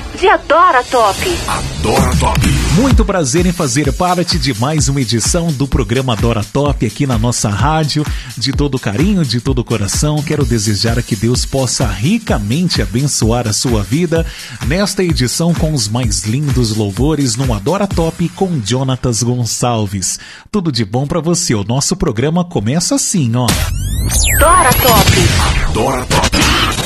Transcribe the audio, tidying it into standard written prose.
de Adora Top. Adora Top. Muito prazer em fazer parte de mais uma edição do programa Adora Top aqui na nossa rádio. De todo carinho, de todo coração, quero desejar que Deus possa ricamente abençoar a sua vida nesta edição com os mais lindos louvores no Adora Top com Jonatas Gonçalves. Tudo de bom pra você. O nosso programa começa assim, ó. Adora Top. Adora Top.